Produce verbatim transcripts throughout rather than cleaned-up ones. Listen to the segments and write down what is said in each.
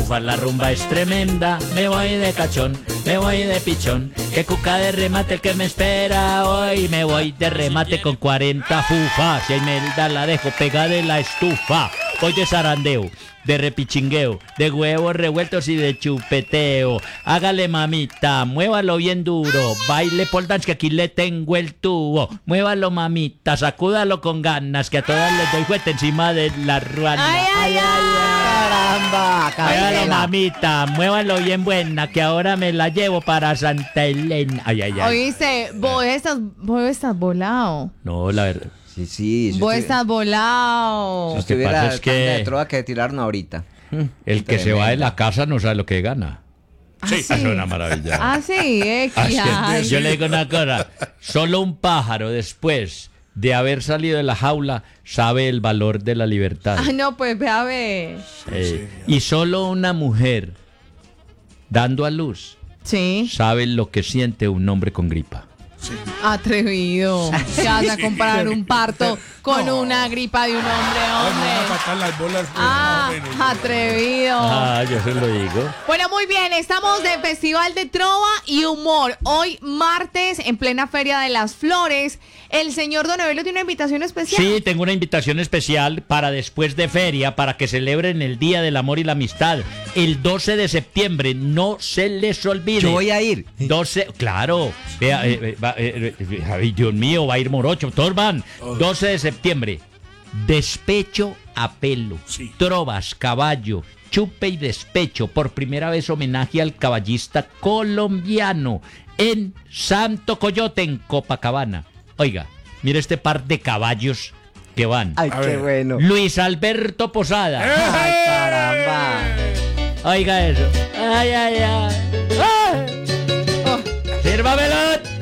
estufa, la rumba es tremenda. Me voy de cachón, me voy de pichón. Que cuca de remate el que me espera hoy. Me voy de remate con cuarenta fufas. Y a Imelda la dejo pegada en la estufa. Voy de zarandeo, de repichingueo, de huevos revueltos y de chupeteo. Hágale mamita, muévalo bien duro. Baile pole dance que aquí le tengo el tubo. Muévalo mamita, sacúdalo con ganas. Que a todas les doy fuerte encima de la ruana. Ay, ay, ay. Caramba, Muévalo Camila. mamita, muévalo bien buena. Que ahora me la llevo para Santa Elena. Ay, ay, ay. Oíste, vos estás, vos estás volado. No, la verdad. Sí, sí. Si Vos usted- estás volado. si Lo que estuviera pasa es tan de que trova que tiraron ahorita. el que se va de la casa no sabe lo que gana. Sí. Eso es una maravilla. Ah, sí, eh, Así que es, ay. yo le digo una cosa, solo un pájaro después de haber salido de la jaula sabe el valor de la libertad. Ah, no, pues ve a ver. Eh, y solo una mujer dando a luz Sí, sabe lo que siente un hombre con gripa. atrevido. Te vas a comparar un parto con una gripa de un hombre, Ay, me van a hombre. sacar las bolas. pues, Ah, más o menos. atrevido. Ah, yo se lo digo. Bueno, muy bien, estamos de Festival de Trova y Humor. Hoy martes, en plena Feria de las Flores, el señor Don Evelio tiene una invitación especial. Sí, tengo una invitación especial para después de feria, para que celebren el Día del Amor y la Amistad, el doce de septiembre, no se les olvide. Yo voy a ir. doce, claro. Vea, eh, eh, va, eh, eh, ay, Dios mío, va a ir Morocho, todos van. doce de septiembre, despecho a pelo, Sí. trovas, caballo, chupe y despecho. Por primera vez homenaje al caballista colombiano en Santo Coyote, en Copacabana. Oiga, mire este par de caballos que van. Ay, A qué ver. bueno. Luis Alberto Posada. Ay, caramba. Oiga eso. Ay, ay, ay. ¡Ay! Oh, ¡Sírvamelo!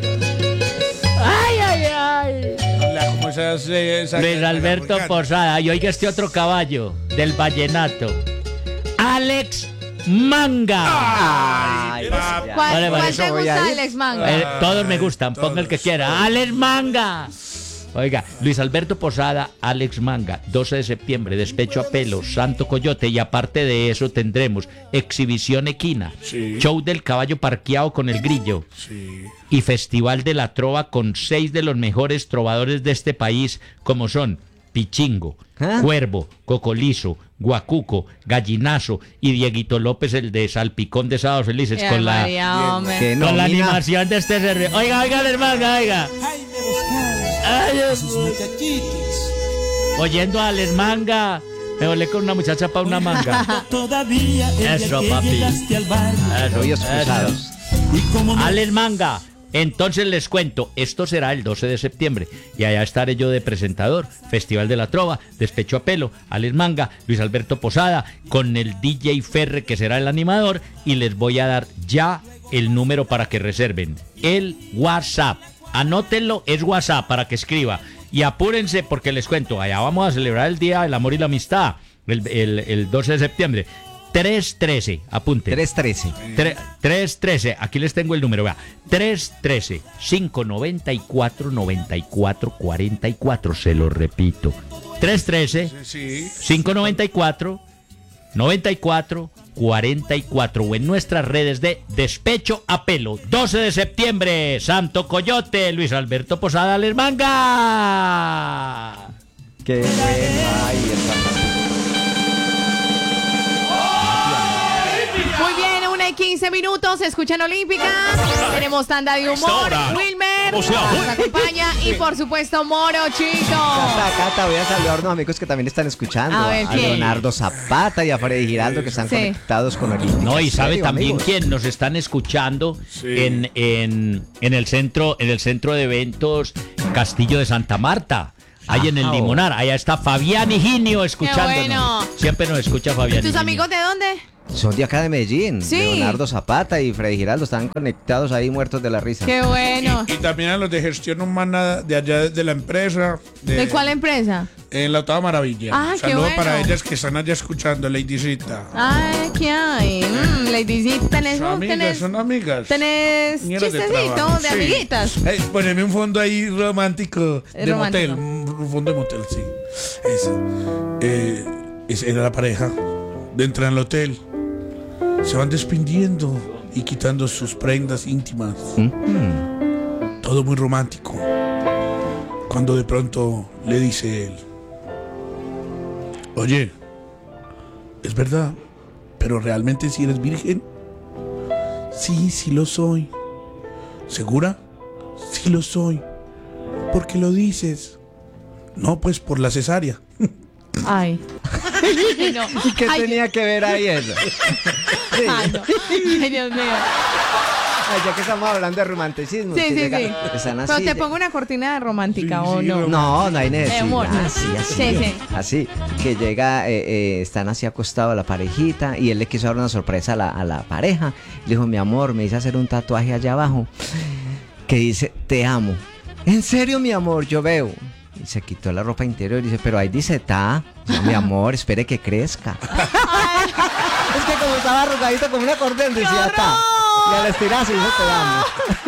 ¡Ay, ay, ay! La- como esas, eh, esas- Luis Alberto la- Posada. Y oiga este otro caballo del vallenato. Alex Manga. Ay, papi. ya. ¿Cuál, Vale, vale, cuál eso te voy a gusta, ir. Alex Manga? Eh, todos me gustan, todos, ponga el que quiera. ¡Alex Manga! Oiga, Luis Alberto Posada, Alex Manga, doce de septiembre, despecho a pelo, Santo Coyote, y aparte de eso tendremos exhibición equina, Sí. show del caballo parqueado con el grillo Sí. y festival de la trova con seis de los mejores trovadores de este país, como son Pichingo, ¿Ah? Cuervo, Cocolizo, Guacuco, Gallinazo y Dieguito López, el de Salpicón de Sábados Felices, Eh, con la... María, hombre. Que Con la nomina- animación de este servicio. Oiga, oiga, Alex Manga, oiga. Ay, Dios mío. Oyendo a Alex Manga, me volé con una muchacha para una manga. Todavía el día Eso, que papi. llegaste al bar. Eso, Rollos eso. cruzados. Y como no Alex Manga. Entonces les cuento, esto será el doce de septiembre y allá estaré yo de presentador, Festival de la Trova, Despecho a Pelo, Alex Manga, Luis Alberto Posada, con el D J Ferre que será el animador, y les voy a dar ya el número para que reserven, el WhatsApp. Anótenlo, es WhatsApp para que escriba. Y apúrense porque les cuento, allá vamos a celebrar el Día del Amor y la Amistad, el, el, el doce de septiembre. tres trece, apunten. tres trece. Tre- tres trece, aquí les tengo el número, vea. tres trece, cinco noventa y cuatro, noventa y cuatro, cuarenta y cuatro, se lo repito. tres trece, Sí. cinco noventa y cuatro, noventa y cuatro, cuarenta y cuatro, o en nuestras redes de Despecho a Pelo. doce de septiembre, Santo Coyote, Luis Alberto Posada, Les Manga. Qué bueno. Ay, está. Muy bien, una y quince minutos, escuchan Olímpica. Tenemos tanda de humor, Wilmer, nos acompaña y por supuesto Moro, chicos. Cata, Cata, voy a saludar a unos amigos que también están escuchando. A ver, ¿quién? Leonardo Zapata y a Freddy Giraldo, que están Sí. conectados con Olímpica. No, y sabe Serio, también amigos. quién nos están escuchando Sí. en, en, en el centro, en el centro de eventos Castillo de Santa Marta. Ahí en el Ajá. Limonar, allá está Fabián Higinio escuchándonos. bueno. Siempre nos escucha Fabián. ¿Tus Higinio. amigos de dónde? Son de acá de Medellín. Sí. Leonardo Zapata y Freddy Giraldo están conectados ahí muertos de la risa. Qué bueno. Y también a los de gestión humana de allá de la empresa. De, ¿De cuál empresa? En la Octava Maravilla. Ah, qué Saludo bueno. para ellas que están allá escuchando, Ladycita. Ay, ¿qué hay? Mm, Ladycita, ¿tenés, Son amigas, tenés, son amigas. tenés Compañeras de chistecito trabajo. de Sí. amiguitas? Eh, poneme un fondo ahí romántico Es de romántico. motel. Un fondo de motel, sí. Ese. Eh, esa era la pareja. De entrar al hotel. se van desprendiendo y quitando sus prendas íntimas. Mm. Todo muy romántico. Cuando de pronto le dice él: oye, es verdad, pero realmente si eres virgen. Sí, sí lo soy. ¿Segura? Sí lo soy. ¿Por qué lo dices? No, pues por la cesárea. Ay. No. ¿Y qué Ay, tenía que ver ahí eso? Sí. Ay, no. Ay, Dios mío. Ay, ya que estamos hablando de romanticismo. Sí, que sí, llega- sí. Están así. Pero te ya- pongo una cortina de romántica, Sí, ¿o sí, no? rom- No, no hay De necesidad. amor. Así, así. Sí, sí. Así, que llega, eh, eh, están así acostados la parejita y él le quiso dar una sorpresa a la, a la pareja. Le dijo: mi amor, me hice hacer un tatuaje allá abajo que dice: te amo. ¿En serio, mi amor? Yo veo. Y se quitó la ropa interior y dice: pero ahí dice ta. No, mi amor, espere que crezca. Es que como estaba arrugadito como un acordeón decía ta. Y al estirarse dice: te amo.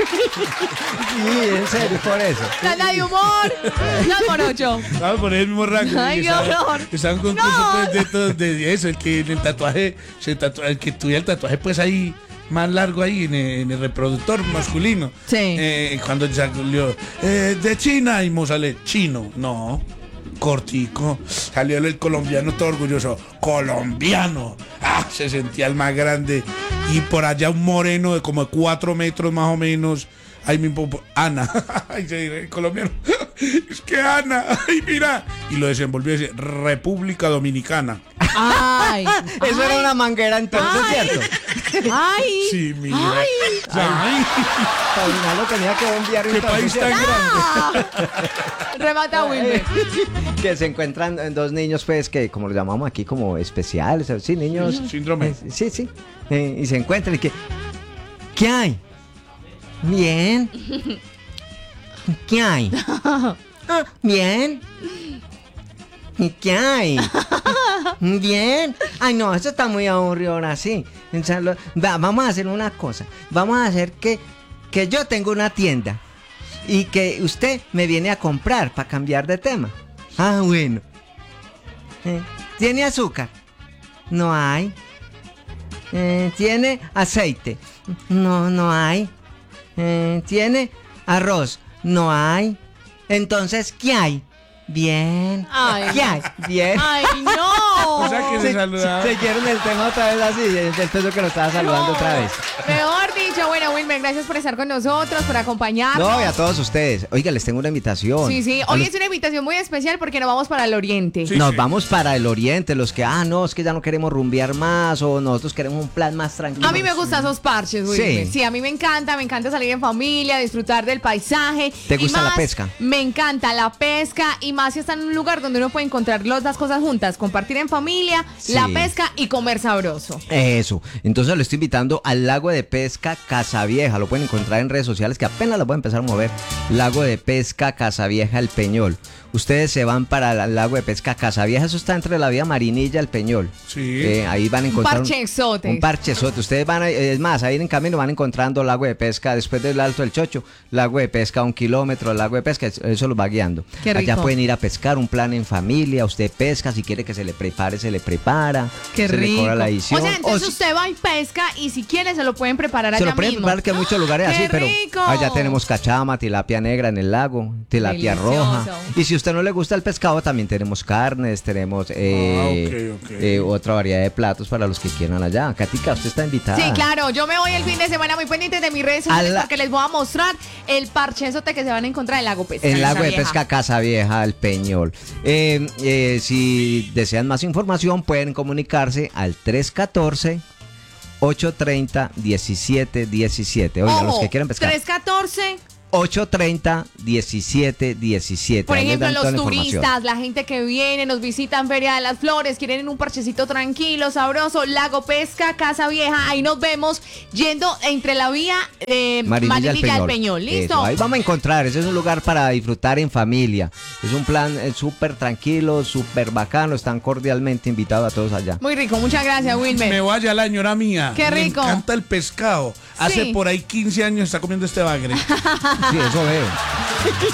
Sí, en serio, por eso. Tanda de humor. No por ocho. Vamos a poner el mismo rango. Ay, Y qué estaba- horror. Estaba un concurso No. pues, de, todo- de eso, el que en el tatuaje, se tatua- el que tuviera el tatuaje pues ahí más largo ahí en el, en el reproductor masculino. Sí. Eh, cuando salió eh, de China y mo sale chino. No. Cortico. Salió el colombiano todo orgulloso. Colombiano. Ah, se sentía el más grande. Y por allá un moreno de como cuatro metros más o menos. Ahí mismo, Ana. Ay, sí, el colombiano. Es que Ana. Ay, mira. Y lo desenvolvió y dice: República Dominicana. Ay. Eso era una manguera entonces, Ay. ¿cierto? Ay. Sí, mira. Ay. Ay, Paulina lo tenía que enviar qué país tan grande. Remata Wilmer. Que se encuentran eh, dos niños, pues, que como los llamamos aquí, como especiales, eh, sí, niños. Síndrome. eh, sí, sí. eh, y se encuentran y que, ¿qué hay? Bien. ¿Qué hay? "Ah, bien. ¿Y qué hay? Bien. Ay, no, eso está muy aburrido ahora sí. Entonces, lo- va, vamos a hacer una cosa. Vamos a hacer que, que yo tengo una tienda y que usted me viene a comprar para cambiar de tema. Ah, bueno. Eh, ¿Tiene azúcar? No hay. Eh, ¿Tiene aceite? No, no hay. Eh, ¿Tiene arroz? No hay. Entonces, ¿qué hay? Bien. Ay. ¿Qué hay? Bien. Ay, no. O sea que se Se, saludaba. se quieren el tema otra vez así, el peso que lo estaba saludando No. otra vez. Mejor dicho, bueno, Wilmer, gracias por estar con nosotros, por acompañarnos. No, y a todos ustedes. Oiga, les tengo una invitación. Sí, sí. A Hoy los- es una invitación muy especial porque nos vamos para el oriente. Sí. Nos vamos para el oriente, los que, ah, no, es que ya no queremos rumbear más o nosotros queremos un plan más tranquilo. A mí me gustan esos parches, Wilmer. Sí. Sí, a mí me encanta, me encanta salir en familia, disfrutar del paisaje. ¿Te Y gusta la más, pesca? Me encanta la pesca y más si está en un lugar donde uno puede encontrar las dos cosas juntas, compartir en familia, Sí. la pesca y comer sabroso. Eso. Entonces lo estoy invitando al lago de pesca Casavieja. Lo pueden encontrar en redes sociales que apenas lo voy a empezar a mover. Lago de pesca Casavieja El Peñol. Ustedes se van para el lago de pesca Casavieja. Eso está entre la vía Marinilla y El Peñol. Sí. Eh, ahí van a encontrar parchezote. Un parchezote. Ustedes van a, es más, ahí en camino van encontrando lago de pesca después del Alto del Chocho. Lago de pesca a un kilómetro, lago de pesca. Eso los va guiando. Qué Allá rico. pueden ir a pescar, un plan en familia. Usted pesca, si quiere que se le prepare, se le prepara. Qué se rico. le cobra la edición. O sea, entonces si- usted va y pesca y si quiere se lo pueden preparar se allá lo pueden mismo. preparar que hay muchos lugares ¡Qué así, pero rico! allá tenemos cachama, tilapia negra en el lago, tilapia Delicioso. roja. Y si a usted no le gusta el pescado, también tenemos carnes, tenemos eh, Ah, ok, ok. eh, otra variedad de platos para los que quieran allá. Katica, usted está invitada. Sí, claro, yo me voy el fin de semana muy pendiente de mis redes sociales A la- porque les voy a mostrar el parchezote que se van a encontrar en el lago pesca. En lago de Casavieja. pesca Casa Vieja, el Peñol. Eh, eh, si desean más información, pueden comunicarse al tres uno cuatro, ocho tres cero, uno siete uno siete. Oigan, los Ojo, que quieran pescar. tres uno cuatro, ocho tres cero, uno siete uno siete. por Ahí les ejemplo, dan toda los la información. turistas, la gente que viene, nos visitan Feria de las Flores, quieren ir un parchecito tranquilo, sabroso, lago pesca, Casa Vieja, ahí nos vemos yendo entre la vía eh, Marinilla al Marinilla al Peñol. Peñol, ¿listo? Eso, ahí vamos a encontrar. Ese es un lugar para disfrutar en familia. Es un plan eh, súper tranquilo, súper bacano. Están cordialmente invitados a todos allá. Muy rico, muchas gracias, Wilmer. Me vaya la señora mía. Qué rico. Me encanta el pescado. Hace Sí. por ahí quince años está comiendo este bagre. Sí, eso veo.